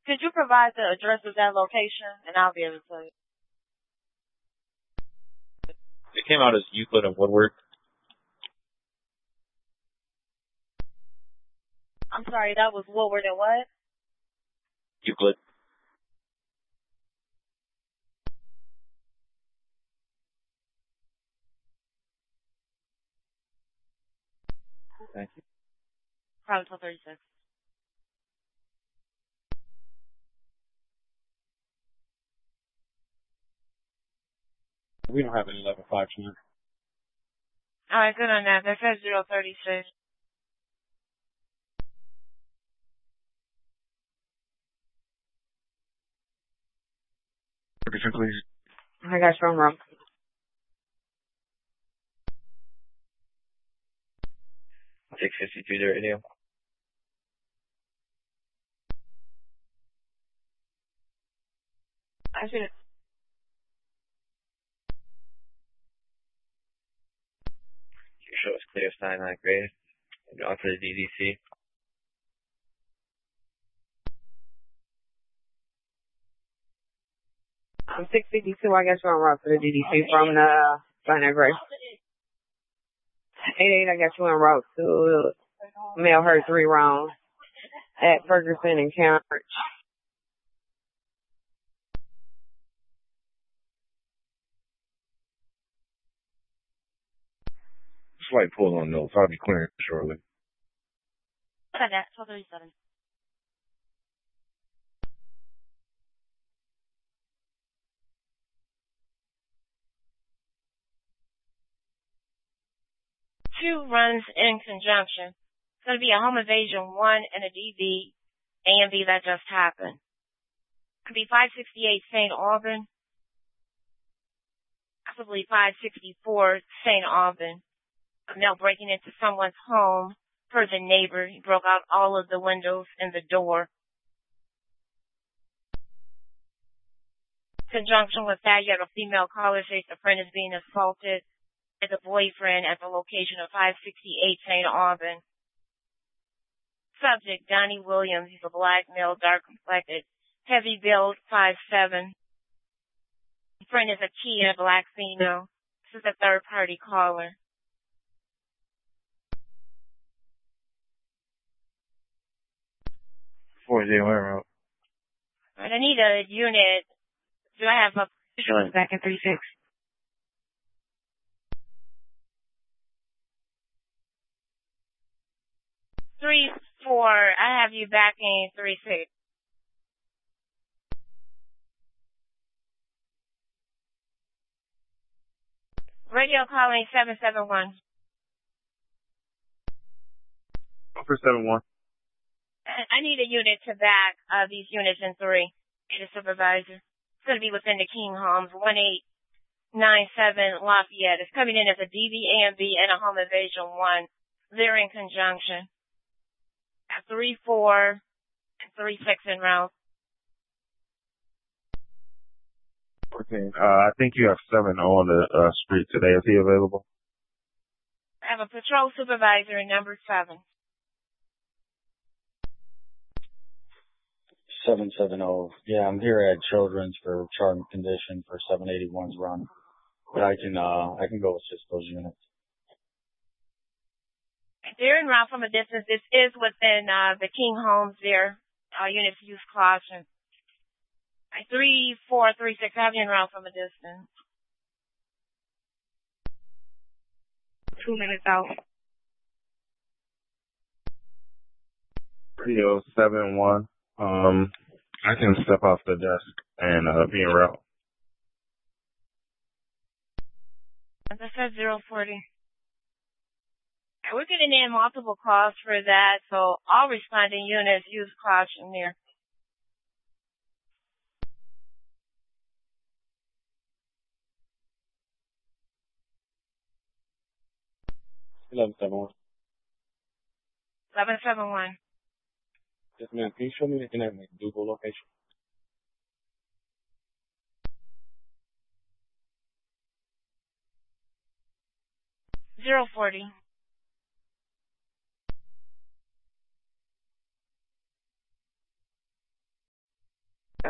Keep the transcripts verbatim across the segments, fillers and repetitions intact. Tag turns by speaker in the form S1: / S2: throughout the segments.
S1: Could you provide the address of that location, and I'll be able to tell you.
S2: It came out as Euclid and Woodward.
S1: I'm sorry, that was Woodward and what?
S2: Euclid. Thank you.
S1: Probably till thirty-six.
S2: We don't have any level five here.
S1: All right, good on that. That says zero thirty-six.
S2: Location, please.
S1: I got you. I'm wrong.
S2: six fifty-two to radio.
S1: I see it.
S2: Your show is clear, sign nine grade. On to the D D C.
S1: I'm six fifty-two. I guess we're en route to the D D C from the Sinai Gray. eight eight, I got you en route to mail her three rounds at Ferguson and Cambridge.
S2: Slight pull on notes. I'll be clearing shortly.
S1: Got that. twelve thirty-seven. Two runs in conjunction. It's going to be a home invasion one and a D V A and B that just happened. It could be five sixty-eight Saint Aubin, possibly five sixty-four Saint Aubin. A male breaking into someone's home per the neighbor. He broke out all of the windows and the door. In conjunction with that, you have a female caller says the friend is being assaulted by the boyfriend at the location of five sixty-eight Saint Aubin. Subject, Donnie Williams. He's a black male, dark complected, heavy build, five seven. Friend is a Kia, black female. This is a third party caller.
S2: four zero route.
S1: Alright, I need a unit. Do I have a visual back in three six? Three four. I have you back in three six. Radio calling seven seven one.
S2: For seven one.
S1: I need a unit to back uh, these units in three. Need a supervisor. It's going to be within the King Homes, one eight nine seven Lafayette. It's coming in as a D V A and B and a home invasion one. They're in conjunction. three four and three six en route.
S2: Okay. Uh, I think you have seven on the uh, street today. Is he available?
S1: I have a patrol supervisor in number seven.
S3: seven seven zero. Yeah, I'm here at Children's for charting condition for seven eighty-one's run. But I can, uh, I can go assist those units.
S1: They're en route from a distance. This is within, uh, the King Homes there. Uh, units use caution. three four three six, I have you en route from a distance. Two minutes out.
S2: Radio seven one. Um, I can step off the desk and uh, be en route.
S1: As I said, zero forty. We're getting in multiple calls for that, so all responding units use caution there.
S2: eleven seven one.
S1: eleven seven one.
S2: Yes, ma'am. Can you show me the internet Google location?
S1: zero forty.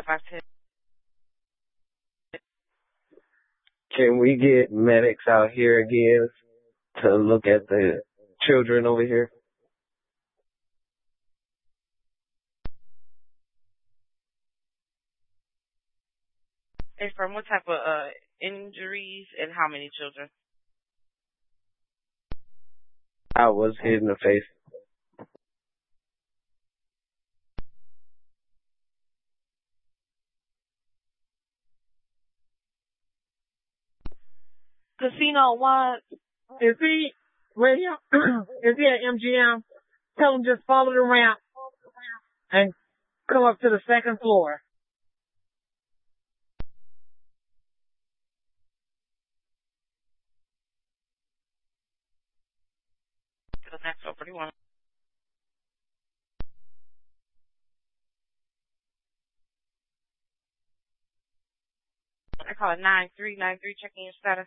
S4: five ten.
S5: Can we get medics out here again to look at the children over here?
S4: Hey, from what type of uh injuries and how many children?
S5: I was hit in the face.
S6: Casino one, is he radio? Is he at M G M? Tell him just follow the ramp and come up to the second floor.
S4: So that's all pretty one. I call it nine three nine three. Checking your status.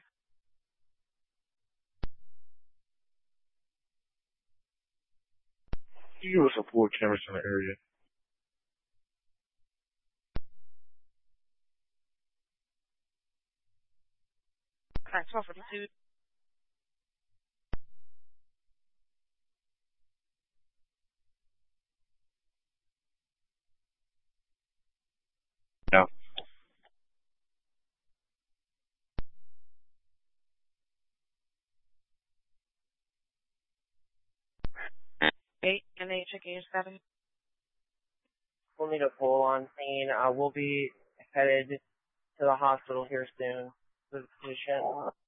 S2: Can you give us a full cameras in the area?
S4: Alright, twelve forty two.
S2: No.
S4: Eight and eight. Checking your status.
S7: We'll need a pull on scene. Uh, we'll be headed to the hospital here soon. The patient